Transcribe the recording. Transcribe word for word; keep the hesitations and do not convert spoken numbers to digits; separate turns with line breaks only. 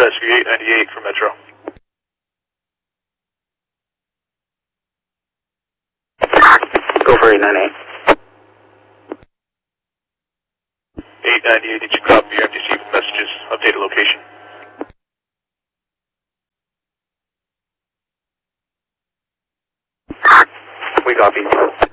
Rescue eight ninety-eight for Metro.
Go for eight ninety-eight.
eight ninety-eight, did you copy your empty sequence messages? Updated location.
We copy.